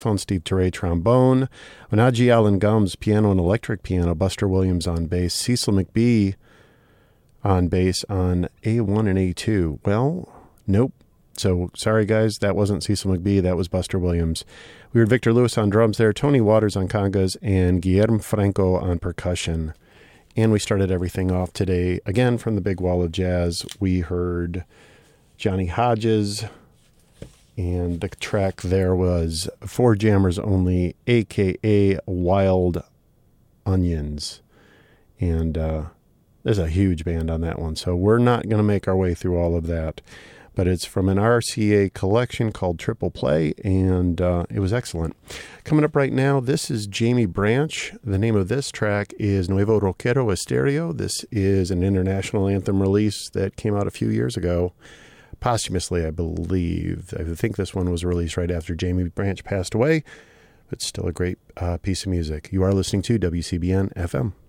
saxophone, Steve Teray trombone, Onaji Allen Gumbs piano and electric piano, Buster Williams on bass, Cecil McBee on bass on A1 and A2. Well, nope. So sorry guys, that wasn't Cecil McBee, that was Buster Williams. We heard Victor Lewis on drums there, Tony Waters on congas, and Guillermo Franco on percussion. And we started everything off today, again, from the Big Wall of Jazz. We heard Johnny Hodges, and the track there was For Jammers Only, a.k.a. Wild Onions. And there's a huge band on that one, so we're not going to make our way through all of that. But it's from an RCA collection called Triple Play, and it was excellent. Coming up right now, this is Jamie Branch. The name of this track is Nuevo Rockero Estéreo. This is an international anthem release that came out a few years ago, posthumously, I believe. I think this one was released right after Jamie Branch passed away, but still a great piece of music. You are listening to WCBN FM.